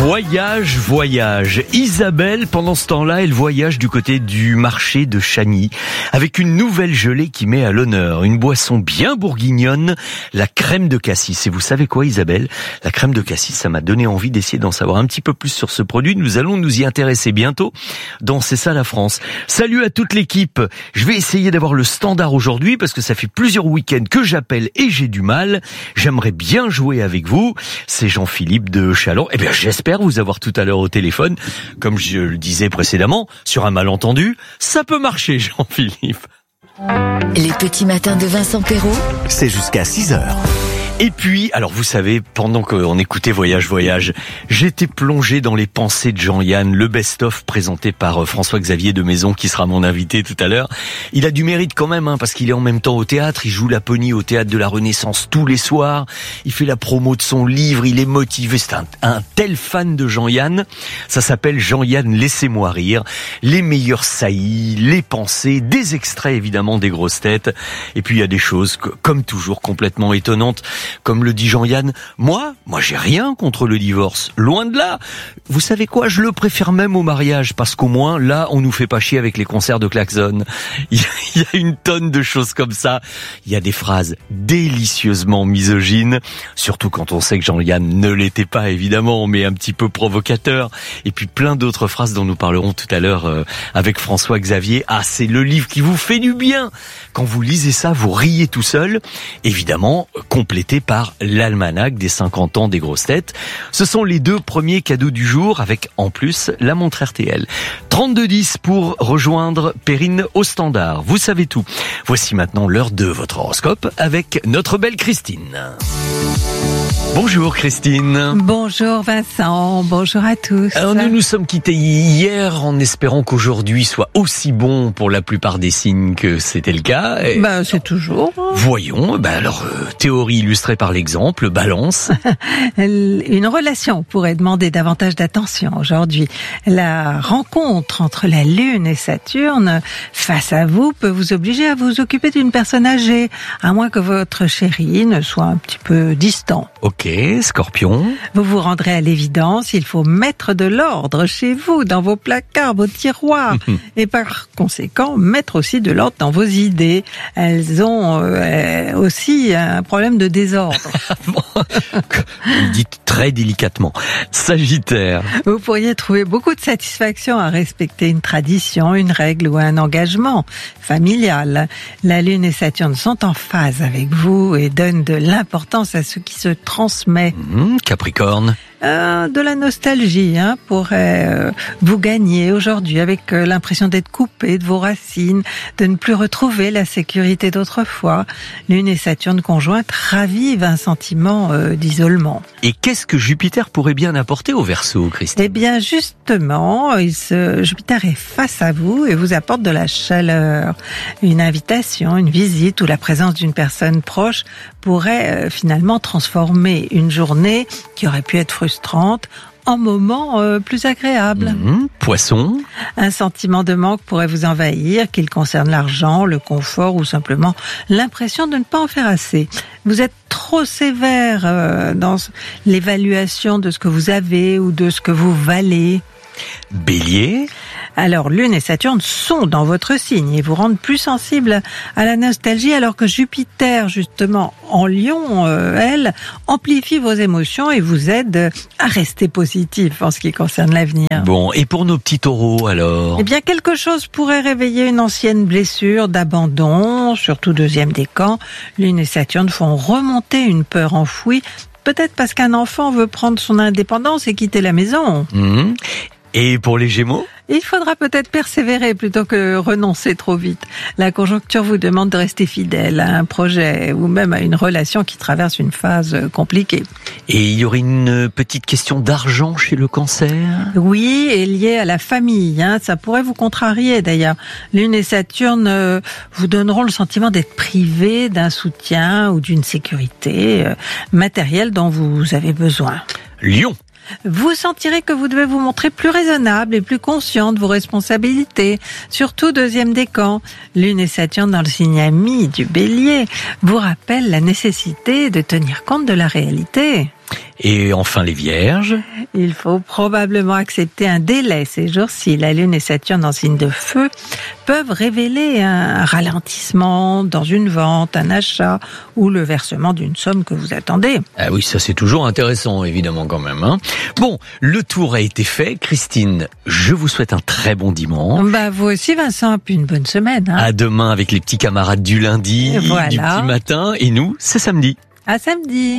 Voyage. Isabelle, pendant ce temps-là, elle voyage du côté du marché de Chagny avec une nouvelle gelée qui met à l'honneur une boisson bien bourguignonne, la crème de cassis. Et vous savez quoi, Isabelle? La crème de cassis, ça m'a donné envie d'essayer d'en savoir un petit peu plus sur ce produit. Nous allons nous y intéresser bientôt dans C'est ça la France. Salut à toute l'équipe. Je vais essayer d'avoir le standard aujourd'hui parce que ça fait plusieurs week-ends que j'appelle et j'ai du mal. J'aimerais bien jouer avec vous. C'est Jean-Philippe de Châlons. Eh bien, j'espère vous avoir tout à l'heure au téléphone. Comme je le disais précédemment, sur un malentendu, ça peut marcher, Jean-Philippe. Les petits matins de Vincent Perrault. C'est jusqu'à 6h. Et puis, alors vous savez, pendant qu'on écoutait Voyage, j'étais plongé dans les pensées de Jean-Yann, le best-of présenté par François-Xavier de Maison, qui sera mon invité tout à l'heure. Il a du mérite quand même, parce qu'il est en même temps au théâtre, il joue Laponie au Théâtre de la Renaissance tous les soirs, il fait la promo de son livre, il est motivé, c'est un tel fan de Jean-Yann. Ça s'appelle Jean-Yann, laissez-moi rire, les meilleurs saillies, les pensées, des extraits évidemment des grosses têtes, et puis il y a des choses, comme toujours, complètement étonnantes. Comme le dit Jean-Yann, moi j'ai rien contre le divorce, loin de là. Vous savez quoi, je le préfère même au mariage, parce qu'au moins là on nous fait pas chier avec les concerts de klaxon. Il y a une tonne de choses comme ça. Il y a des phrases délicieusement misogynes, surtout quand on sait que Jean-Yann ne l'était pas évidemment, mais un petit peu provocateur. Et puis plein d'autres phrases dont nous parlerons tout à l'heure avec François-Xavier. Ah, c'est le livre qui vous fait du bien. Quand vous lisez ça, vous riez tout seul. Évidemment, complété par l'almanach des 50 ans des grosses têtes. Ce sont les deux premiers cadeaux du jour, avec en plus la montre RTL. 3210 pour rejoindre Perrine au standard. Vous savez tout. Voici maintenant l'heure de votre horoscope avec notre belle Christine. Bonjour Christine. Bonjour Vincent, bonjour à tous. Alors nous nous sommes quittés hier en espérant qu'aujourd'hui soit aussi bon pour la plupart des signes que c'était le cas. Et c'est toujours. Voyons, théorie illustrée par l'exemple, Balance. Une relation pourrait demander davantage d'attention aujourd'hui. La rencontre entre la Lune et Saturne face à vous peut vous obliger à vous occuper d'une personne âgée, à moins que votre chéri ne soit un petit peu distant. Ok, Scorpion. Vous vous rendrez à l'évidence, il faut mettre de l'ordre chez vous, dans vos placards, vos tiroirs, et par conséquent, mettre aussi de l'ordre dans vos idées. Elles ont aussi un problème de désordre. Vous dites très délicatement. Sagittaire. Vous pourriez trouver beaucoup de satisfaction à respecter une tradition, une règle ou un engagement familial. La Lune et Saturne sont en phase avec vous et donnent de l'importance à ce qui se transmet. Capricorne. De la nostalgie pourrait vous gagner aujourd'hui avec l'impression d'être coupé de vos racines, de ne plus retrouver la sécurité d'autrefois. Lune et Saturne conjointes ravivent un sentiment d'isolement. Et qu'est-ce que Jupiter pourrait bien apporter au Verseau, Christine? Eh bien justement, Jupiter est face à vous et vous apporte de la chaleur. Une invitation, une visite ou la présence d'une personne proche pourrait finalement transformer une journée qui aurait pu être frustrante en moment plus agréable. Poisson. Un sentiment de manque pourrait vous envahir, qu'il concerne l'argent, le confort ou simplement l'impression de ne pas en faire assez. Vous êtes trop sévère dans l'évaluation de ce que vous avez ou de ce que vous valez. Bélier. Alors, Lune et Saturne sont dans votre signe et vous rendent plus sensible à la nostalgie, alors que Jupiter, justement, en Lion, elle, amplifie vos émotions et vous aide à rester positif en ce qui concerne l'avenir. Bon, et pour nos petits taureaux, alors? Eh bien, quelque chose pourrait réveiller une ancienne blessure d'abandon, surtout deuxième décan. Lune et Saturne font remonter une peur enfouie, peut-être parce qu'un enfant veut prendre son indépendance et quitter la maison. Et pour les Gémeaux? Il faudra peut-être persévérer plutôt que renoncer trop vite. La conjoncture vous demande de rester fidèle à un projet ou même à une relation qui traverse une phase compliquée. Et il y aurait une petite question d'argent chez le Cancer? Oui, et liée à la famille. Ça pourrait vous contrarier d'ailleurs. Lune et Saturne vous donneront le sentiment d'être privé d'un soutien ou d'une sécurité matérielle dont vous avez besoin. Lion. Vous sentirez que vous devez vous montrer plus raisonnable et plus conscient de vos responsabilités, surtout deuxième décan. Lune et Saturne dans le signe ami du Bélier vous rappellent la nécessité de tenir compte de la réalité. Et enfin les vierges. Il faut probablement accepter un délai ces jours-ci. La Lune et Saturne en signe de feu peuvent révéler un ralentissement dans une vente, un achat ou le versement d'une somme que vous attendez. Ah oui, ça c'est toujours intéressant évidemment quand même. Bon, le tour a été fait. Christine, je vous souhaite un très bon dimanche. Vous aussi Vincent, puis une bonne semaine. À demain avec les petits camarades du lundi, voilà. Du petit matin. Et nous, c'est samedi. À samedi.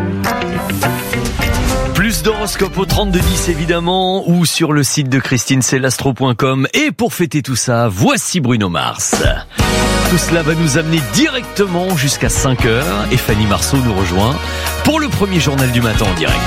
Plus d'horoscopes au 3210 évidemment, ou sur le site de Christine, c'est l'astro.com. Et pour fêter tout ça, voici Bruno Mars. Tout cela va nous amener directement jusqu'à 5h et Fanny Marceau nous rejoint pour le premier journal du matin en direct.